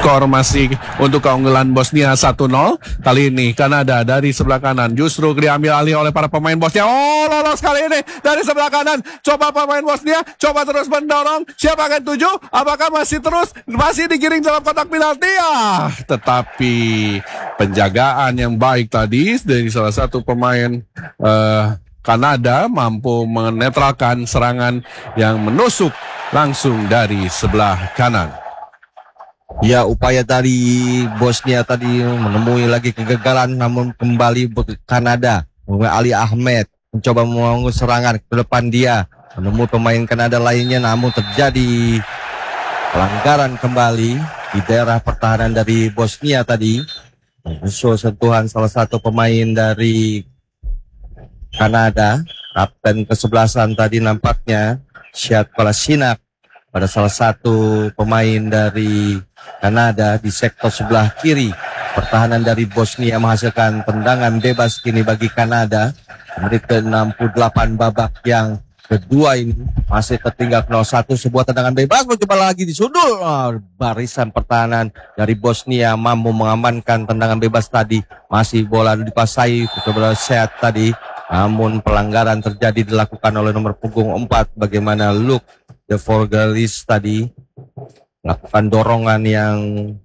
Skor masih untuk keunggulan Bosnia 1-0. Kali ini Kanada dari sebelah kanan justru diambil alih oleh para pemain Bosnia. Oh, lolos kali ini dari sebelah kanan. Coba pemain Bosnia, coba terus mendorong. Siapa akan tuju? Apakah masih digiring dalam kotak penalti? Tetapi penjagaan yang baik tadi dari salah satu pemain Kanada mampu menetralkan serangan yang menusuk langsung dari sebelah kanan. Ya, upaya dari Bosnia tadi menemui lagi kegagalan, namun kembali Kanada. Ali Ahmed mencoba membangun serangan ke depan dia, menemui pemain Kanada lainnya, namun terjadi pelanggaran kembali di daerah pertahanan dari Bosnia tadi. Musuh sentuhan salah satu pemain dari Kanada, kapten kesebelasan tadi nampaknya Syed Kolasinak, pada salah satu pemain dari Kanada di sektor sebelah kiri. Pertahanan dari Bosnia menghasilkan tendangan bebas kini bagi Kanada. Menit ke-68 babak yang kedua ini masih tertinggal 0-1. Sebuah tendangan bebas mencoba lagi disundul. Barisan pertahanan dari Bosnia mampu mengamankan tendangan bebas tadi. Masih bola dipasai kepada Syed tadi. Namun pelanggaran terjadi dilakukan oleh nomor punggung 4. Bagaimana Luke De Forgalis tadi melakukan dorongan yang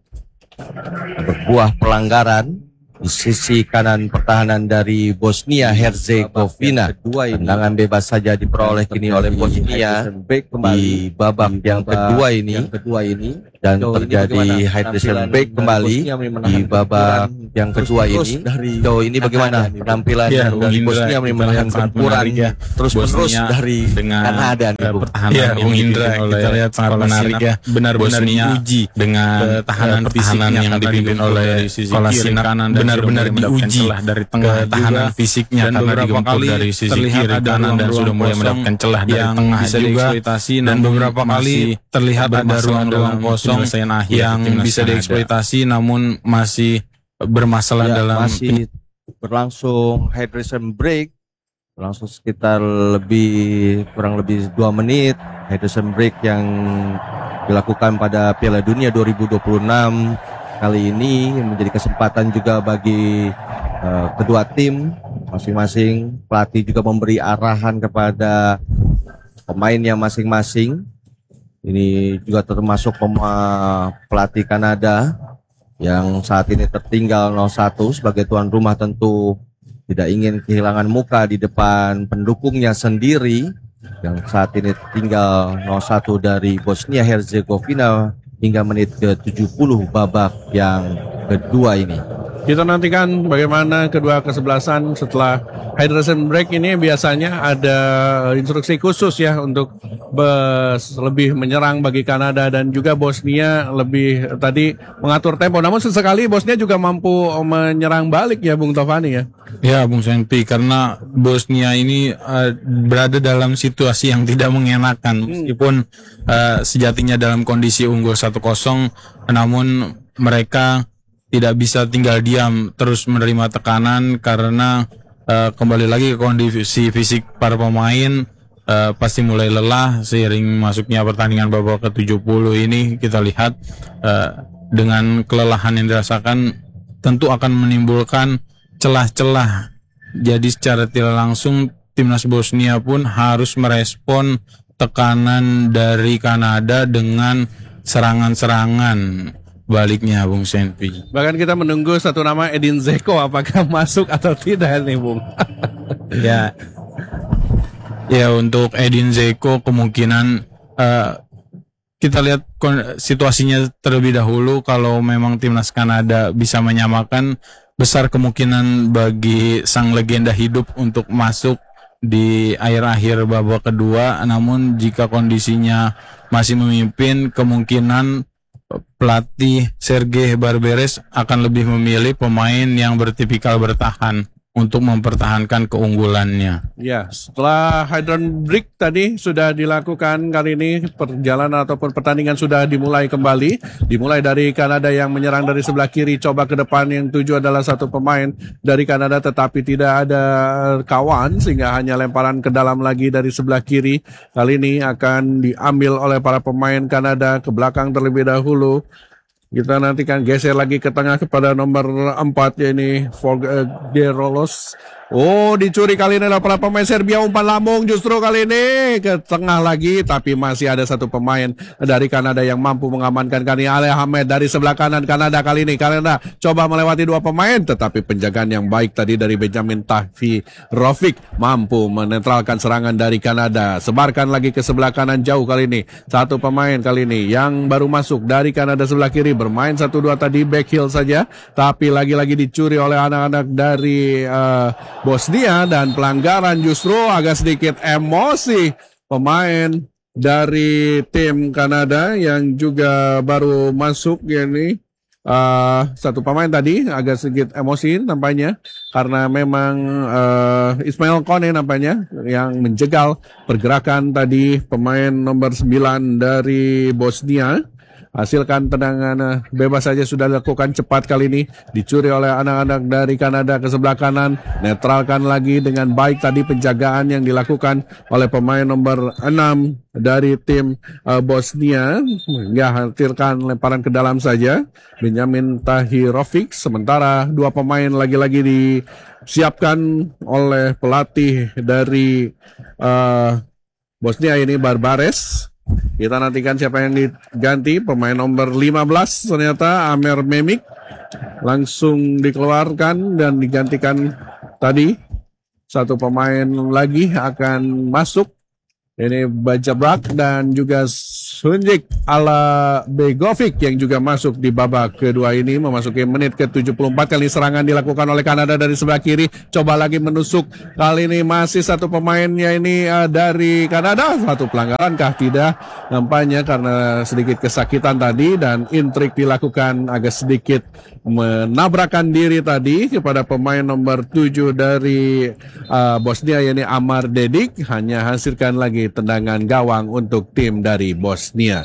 berbuah pelanggaran di sisi kanan pertahanan dari Bosnia Herzegovina. Tendangan bebas saja diperoleh kini oleh Bosnia di babak yang kedua ini, dan terjadi hydration break kembali di babak yang kedua ini. Jauh ini bagaimana penampilan dari Bosnia memenangkan campuran terus-menerus dari Kanada nih, Bung? Pertahanan yang Indra kita lihat sangat menarik ya. Benar-benar diuji dengan pertahanan yang dipimpin oleh Kolasinak. Benar-benar diuji dari tengah tahanan fisiknya, dan karena digempur dari sisi kiri kanan dan sudah mulai mendapatkan celah dari tengah bisa juga, dan beberapa kali terlihat ada ruang-ruang kosong yang bisa dieksploitasi namun masih bermasalah dalam masih berlangsung hydration break, berlangsung sekitar kurang lebih 2 menit hydration break yang dilakukan pada Piala Dunia 2026. Kali ini menjadi kesempatan juga bagi kedua tim masing-masing. Pelatih juga memberi arahan kepada pemainnya masing-masing. Ini juga termasuk pelatih Kanada yang saat ini tertinggal 0-1 sebagai tuan rumah, tentu tidak ingin kehilangan muka di depan pendukungnya sendiri yang saat ini tinggal 0-1 dari Bosnia Herzegovina hingga menit ke-70 babak yang kedua ini. Kita nantikan bagaimana kedua kesebelasan setelah hydration break ini. Biasanya ada instruksi khusus ya untuk lebih menyerang bagi Kanada, dan juga Bosnia lebih tadi mengatur tempo. Namun sesekali Bosnia juga mampu menyerang balik ya, Bung Tovani ya. Ya, Bung Senpi, karena Bosnia ini berada dalam situasi yang tidak mengenakan. Meskipun sejatinya dalam kondisi unggul 1-0, namun mereka tidak bisa tinggal diam, terus menerima tekanan karena kembali lagi ke kondisi fisik para pemain pasti mulai lelah seiring masuknya pertandingan babak ke-70 ini. Kita lihat dengan kelelahan yang dirasakan tentu akan menimbulkan celah-celah. Jadi secara tidak langsung timnas Bosnia pun harus merespon tekanan dari Kanada dengan serangan-serangan baliknya, Bung Senpi. Bahkan kita menunggu satu nama, Edin Dzeko, apakah masuk atau tidak nih, Bung? Ya, untuk Edin Dzeko kemungkinan kita lihat situasinya terlebih dahulu. Kalau memang timnas Kanada bisa menyamakan, besar kemungkinan bagi sang legenda hidup untuk masuk di akhir-akhir babak kedua. Namun jika kondisinya masih memimpin, kemungkinan pelatih Sergej Barberes akan lebih memilih pemain yang bertipikal bertahan untuk mempertahankan keunggulannya. Ya, setelah hydration break tadi sudah dilakukan, kali ini perjalanan ataupun pertandingan sudah dimulai kembali. Dimulai dari Kanada yang menyerang dari sebelah kiri, coba ke depan, yang tuju adalah satu pemain dari Kanada tetapi tidak ada kawan sehingga hanya lemparan ke dalam lagi dari sebelah kiri. Kali ini akan diambil oleh para pemain Kanada ke belakang terlebih dahulu. Kita nantikan geser lagi ke tengah kepada nomor 4 yaitu Gerolos. Oh, dicuri kali ini oleh para pemain Serbia, umpan lambung justru kali ini ke tengah lagi, tapi masih ada satu pemain dari Kanada yang mampu mengamankan kali ini. Ali Ahmed dari sebelah kanan Kanada kali ini. Kanada coba melewati dua pemain, tetapi penjagaan yang baik tadi dari Benjamin Tahirovic mampu menetralkan serangan dari Kanada. Sebarkan lagi ke sebelah kanan jauh kali ini. Satu pemain kali ini yang baru masuk dari Kanada sebelah kiri, bermain 1-2 tadi back heel saja, tapi lagi-lagi dicuri oleh anak-anak dari Bosnia, dan pelanggaran justru agak sedikit emosi pemain dari tim Kanada yang juga baru masuk yakni satu pemain tadi agak sedikit emosi nampaknya karena memang Ismail Kone nampaknya yang menjegal pergerakan tadi pemain nomor 9 dari Bosnia. Hasilkan tendangan bebas saja sudah dilakukan cepat kali ini, dicuri oleh anak-anak dari Kanada ke sebelah kanan, netralkan lagi dengan baik tadi penjagaan yang dilakukan oleh pemain nomor 6 dari tim Bosnia. Ya, hasilkan lemparan ke dalam saja Benjamin Tahirovic, sementara dua pemain lagi-lagi disiapkan oleh pelatih dari Bosnia ini, Barbares. Kita nantikan siapa yang diganti. Pemain nomor 15 ternyata Amer Memik langsung dikeluarkan dan digantikan tadi. Satu pemain lagi akan masuk. Ini Bajabrak dan juga Sunjik ala Begovic yang juga masuk di babak kedua ini, memasuki menit ke-74. Kali serangan dilakukan oleh Kanada dari sebelah kiri, coba lagi menusuk, kali ini masih satu pemainnya ini dari Kanada. Satu pelanggaran kah? Tidak, nampaknya karena sedikit kesakitan tadi dan intrik dilakukan agak sedikit menabrakkan diri tadi kepada pemain nomor 7 dari Bosnia yakni Amar Dedik. Hanya hasilkan lagi tendangan gawang untuk tim dari Bosnia.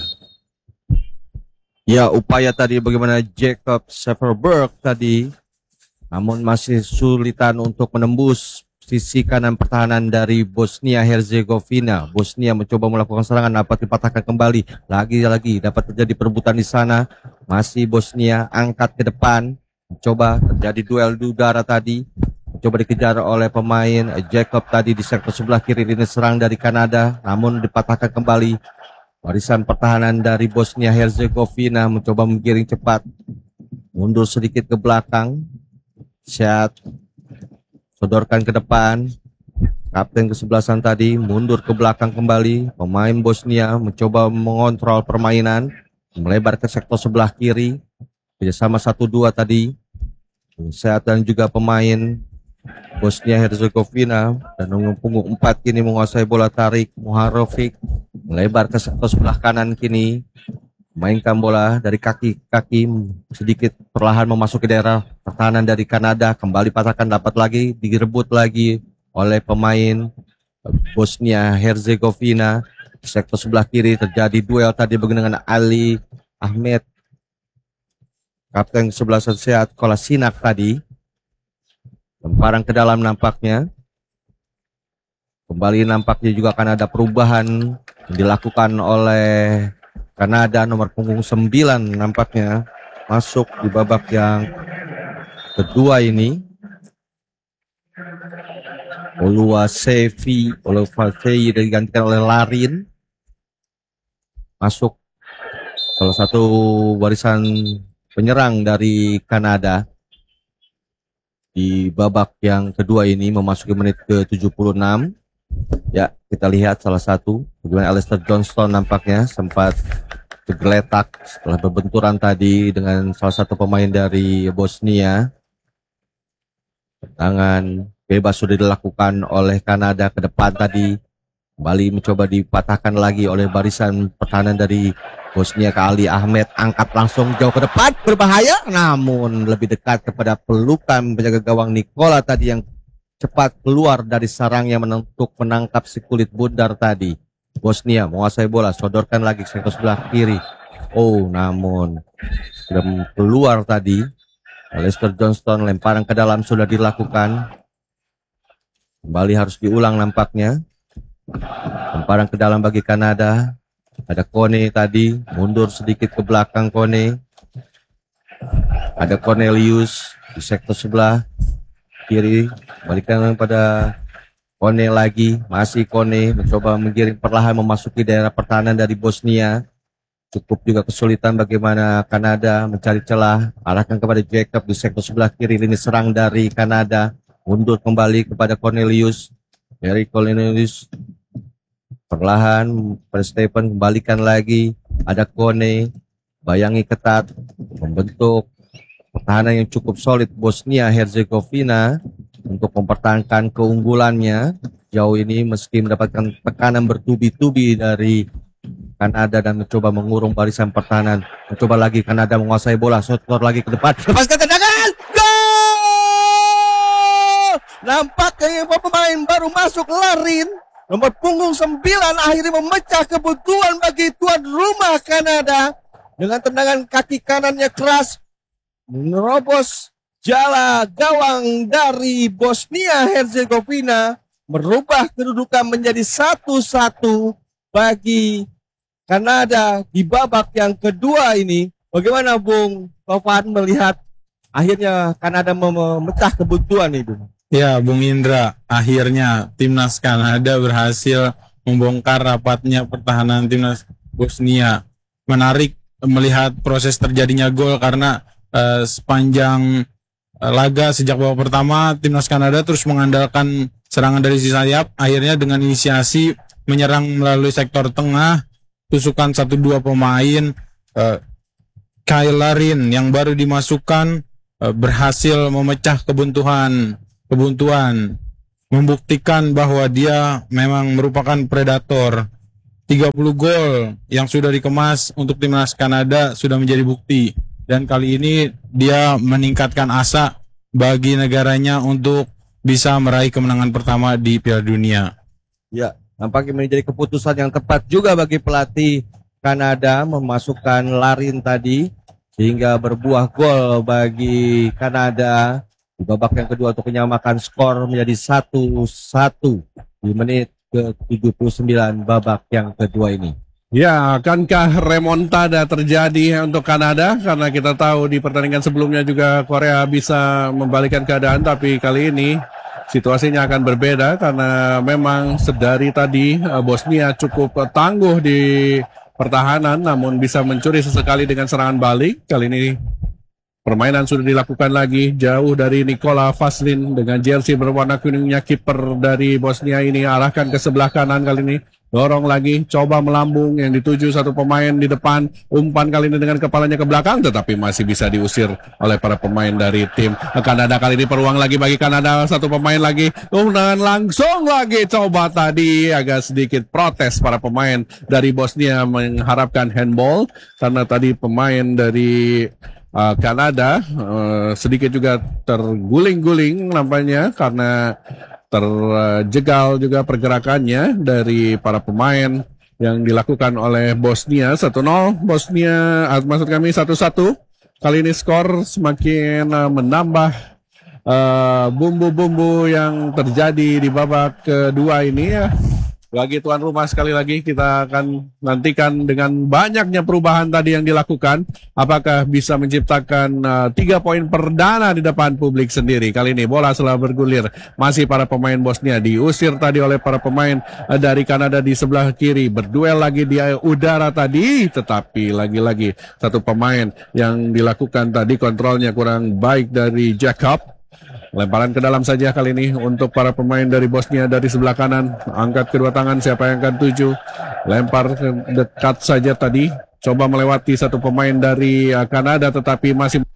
Ya, upaya tadi bagaimana Jacob Severberg tadi, namun masih sulitan untuk menembus sisi kanan pertahanan dari Bosnia Herzegovina. Bosnia mencoba melakukan serangan, dapat dipatahkan kembali. Lagi-lagi dapat terjadi perebutan di sana. Masih Bosnia angkat ke depan, mencoba terjadi duel di udara tadi. Coba dikejar oleh pemain Jacob tadi di sektor sebelah kiri, ini serang dari Kanada, namun dipatahkan kembali. Barisan pertahanan dari Bosnia Herzegovina mencoba menggiring cepat, mundur sedikit ke belakang, Syat sodorkan ke depan. Kapten kesebelasan tadi mundur ke belakang kembali. Pemain Bosnia mencoba mengontrol permainan, melebar ke sektor sebelah kiri, kerjasama 1-2 tadi. Syat dan juga pemain Bosnia Herzegovina dan punggung 4 kini menguasai bola tarik. Muharovic melebar ke sektor sebelah kanan kini, mainkan bola dari kaki-kaki sedikit perlahan memasuki daerah pertahanan dari Kanada. Kembali patahkan, dapat lagi direbut lagi oleh pemain Bosnia Herzegovina. Sektor sebelah kiri terjadi duel tadi dengan Ali Ahmed, kapten sebelah Sehat Kolasinak tadi. Lemparan ke dalam nampaknya. Kembali nampaknya juga akan ada perubahan yang dilakukan oleh Kanada. Nomor punggung 9 nampaknya masuk di babak yang kedua ini. Oluwaseyi digantikan oleh Larin. Masuk salah satu barisan penyerang dari Kanada di babak yang kedua ini, memasuki menit ke-76. Ya, kita lihat salah satu bagaimana Alistair Johnston nampaknya sempat tergeletak setelah berbenturan tadi dengan salah satu pemain dari Bosnia. Tendangan bebas sudah dilakukan oleh Kanada ke depan tadi. Kembali mencoba dipatahkan lagi oleh barisan pertahanan dari Bosnia ke Ali Ahmed. Angkat langsung jauh ke depan, berbahaya, namun lebih dekat kepada pelukan penjaga gawang Nikola tadi yang cepat keluar dari sarangnya untuk menangkap si kulit bundar tadi. Bosnia menguasai bola, sodorkan lagi ke sektor sebelah kiri. Oh, namun sudah keluar tadi. Alistair Johnston, lemparan ke dalam sudah dilakukan. Kembali harus diulang nampaknya. Lemparan ke dalam bagi Kanada. Ada Kone tadi, mundur sedikit ke belakang Kone. Ada Cornelius di sektor sebelah kiri, balikan pada Kone lagi, masih Kone mencoba menggiring perlahan memasuki daerah pertahanan dari Bosnia. Cukup juga kesulitan bagaimana Kanada mencari celah, arahkan kepada Jacob di sektor sebelah kiri, lini serang dari Kanada, mundur kembali kepada Cornelius. Dari Cornelius perlahan pada Stephen, kembalikan lagi, ada Kone, bayangi ketat, membentuk pertahanan yang cukup solid Bosnia Herzegovina untuk mempertahankan keunggulannya jauh ini meski mendapatkan tekanan bertubi-tubi dari Kanada dan mencoba mengurung barisan pertahanan. Mencoba lagi Kanada menguasai bola, shot lagi ke depan, lepaskan tendangan, gol! Nampaknya pemain baru masuk Larin, nomor punggung 9 akhirnya memecah kebutuhan bagi tuan rumah Kanada dengan tendangan kaki kanannya keras menerobos jala gawang dari Bosnia Herzegovina, merubah kedudukan menjadi 1-1 bagi Kanada di babak yang kedua ini. Bagaimana Bung Taufan melihat akhirnya Kanada memecah kebutuhan itu? Ya, Bung Indra, akhirnya timnas Kanada berhasil membongkar rapatnya pertahanan timnas Bosnia. Menarik melihat proses terjadinya gol karena sepanjang laga sejak babak pertama timnas Kanada terus mengandalkan serangan dari sisi sayap, akhirnya dengan inisiasi menyerang melalui sektor tengah, tusukan 1-2 pemain, Kyle Larin yang baru dimasukkan berhasil memecah kebuntuan, membuktikan bahwa dia memang merupakan predator. 30 gol yang sudah dikemas untuk timnas Kanada sudah menjadi bukti. Dan kali ini dia meningkatkan asa bagi negaranya untuk bisa meraih kemenangan pertama di Piala Dunia. Ya, nampaknya menjadi keputusan yang tepat juga bagi pelatih Kanada memasukkan Larin tadi sehingga berbuah gol bagi Kanada di babak yang kedua untuk menyamakan skor menjadi 1-1 di menit ke-79 babak yang kedua ini. Ya, akankah remontada terjadi untuk Kanada? Karena kita tahu di pertandingan sebelumnya juga Korea bisa membalikkan keadaan, tapi kali ini situasinya akan berbeda karena memang sedari tadi Bosnia cukup tangguh di pertahanan namun bisa mencuri sesekali dengan serangan balik. Kali ini permainan sudah dilakukan lagi jauh dari Nikola Vaslin dengan jersey berwarna kuningnya. Kiper dari Bosnia ini arahkan ke sebelah kanan kali ini. Dorong lagi, coba melambung yang dituju satu pemain di depan. Umpan kali ini dengan kepalanya ke belakang, tetapi masih bisa diusir oleh para pemain dari tim Kanada. Kali ini peluang lagi bagi Kanada, satu pemain lagi. Dan langsung lagi coba tadi agak sedikit protes para pemain dari Bosnia mengharapkan handball. Karena tadi pemain dari Kanada sedikit juga terguling-guling nampaknya karena terjegal juga pergerakannya dari para pemain yang dilakukan oleh Bosnia. 1-0 Bosnia, maksud kami 1-1. Kali ini skor semakin menambah bumbu-bumbu yang terjadi di babak kedua ini ya. Bagi tuan rumah sekali lagi kita akan nantikan dengan banyaknya perubahan tadi yang dilakukan. Apakah bisa menciptakan 3 poin perdana di depan publik sendiri. Kali ini bola selalu bergulir. Masih para pemain Bosnia diusir tadi oleh para pemain dari Kanada di sebelah kiri. Berduel lagi di udara tadi. Tetapi lagi-lagi satu pemain yang dilakukan tadi kontrolnya kurang baik dari Jacob. Lemparan ke dalam saja kali ini untuk para pemain dari Bosnia dari sebelah kanan. Angkat kedua tangan, siapa yang akan tuju. Lempar dekat saja tadi. Coba melewati satu pemain dari Kanada tetapi masih